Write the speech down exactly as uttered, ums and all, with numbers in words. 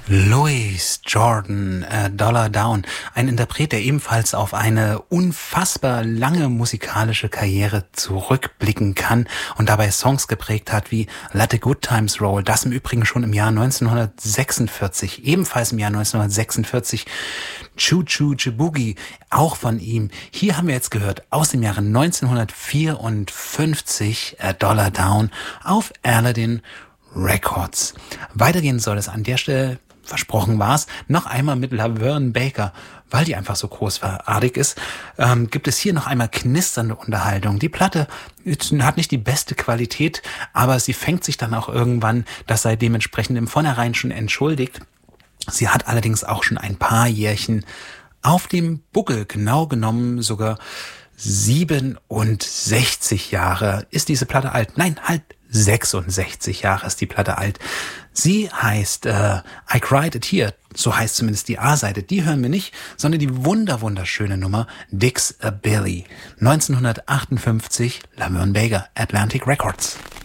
Louis Jordan, äh, Dollar Down, ein Interpret, der ebenfalls auf eine unfassbar lange musikalische Karriere zurückblicken kann und dabei Songs geprägt hat wie Let the Good Times Roll, das im Übrigen schon im Jahr neunzehnhundertsechsundvierzig, ebenfalls im Jahr neunzehnhundertsechsundvierzig, Choo Choo Boogie, auch von ihm. Hier haben wir jetzt gehört aus dem Jahre neunzehnhundertvierundfünfzig äh, Dollar Down auf Aladdin Records. Weitergehen soll es an der Stelle, versprochen war's, noch einmal mit Laverne Baker, weil die einfach so großartig ist, ähm, gibt es hier noch einmal knisternde Unterhaltung. Die Platte hat nicht die beste Qualität, aber sie fängt sich dann auch irgendwann, das sei dementsprechend im Vornherein schon entschuldigt. Sie hat allerdings auch schon ein paar Jährchen auf dem Buckel, genau genommen sogar siebenundsechzig Jahre ist diese Platte alt. Nein, halt sechsundsechzig Jahre ist die Platte alt. Sie heißt äh, I Cried a Tear, so heißt zumindest die A-Seite. Die hören wir nicht, sondern die wunder wunderschöne Nummer Dix a Billy. neunzehnhundertachtundfünfzig, Laverne Baker, Atlantic Records.